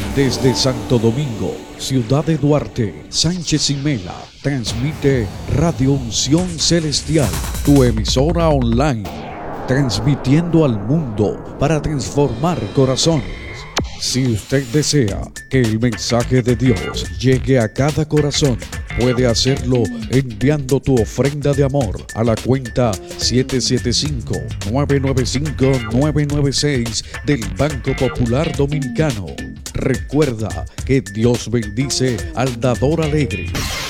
Desde Santo Domingo, Ciudad de Duarte, Sánchez y Mela, transmite Radio Unción Celestial, tu emisora online, transmitiendo al mundo para transformar corazones. Si usted desea que el mensaje de Dios llegue a cada corazón, puede hacerlo enviando tu ofrenda de amor a la cuenta 775-995-996 del Banco Popular Dominicano. Recuerda que Dios bendice al dador alegre.